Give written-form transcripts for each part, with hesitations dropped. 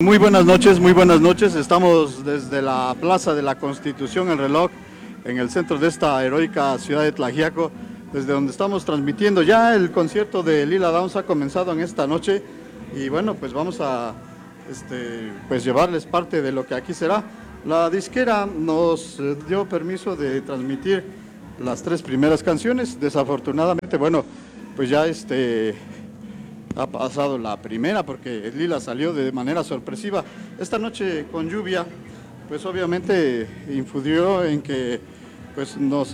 Muy buenas noches. Estamos desde la Plaza de la Constitución, el reloj, en el centro de esta heroica ciudad de Tlaxiaco, desde donde estamos transmitiendo. Ya el concierto de Lila Downs ha comenzado en esta noche y bueno, pues vamos a pues llevarles parte de lo que aquí será. La disquera nos dio permiso de transmitir las tres primeras canciones. Desafortunadamente, bueno, pues ya ha pasado la primera porque Lila salió de manera sorpresiva. Esta noche con lluvia, pues obviamente influyó en que pues nos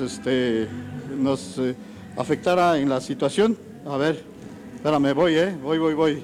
afectara en la situación. A ver, espérame, voy.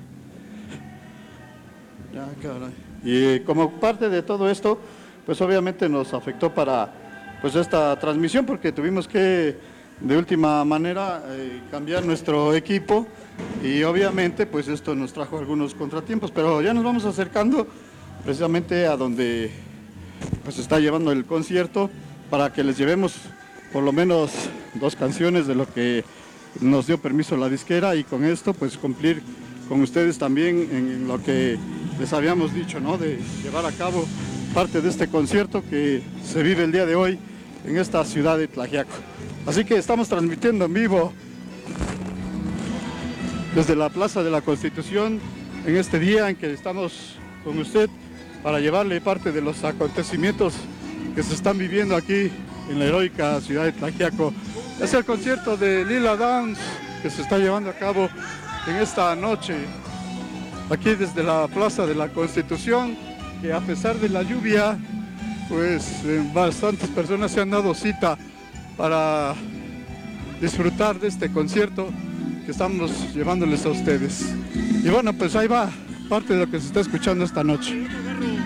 Ya, caray. Y como parte de todo esto, pues obviamente nos afectó para pues esta transmisión porque tuvimos que de última manera cambiar nuestro equipo y obviamente pues esto nos trajo algunos contratiempos, pero ya nos vamos acercando precisamente a donde pues está llevando el concierto para que les llevemos por lo menos dos canciones de lo que nos dio permiso la disquera y con esto pues cumplir con ustedes también en lo que les habíamos dicho, ¿no? De llevar a cabo parte de este concierto que se vive el día de hoy en esta ciudad de Tlaxiaco. Así que estamos transmitiendo en vivo desde la Plaza de la Constitución en este día en que estamos con usted para llevarle parte de los acontecimientos que se están viviendo aquí en la heroica ciudad de Tlaxiaco. Es el concierto de Lila Downs que se está llevando a cabo en esta noche aquí desde la Plaza de la Constitución, que a pesar de la lluvia pues bastantes personas se han dado cita para disfrutar de este concierto que estamos llevándoles a ustedes. Y bueno, pues ahí va parte de lo que se está escuchando esta noche.